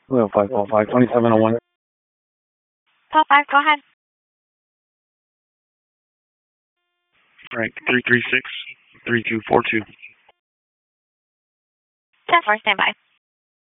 Well, 5 2701. Call 5, go ahead. Frank 336 3242. 10-4, stand by.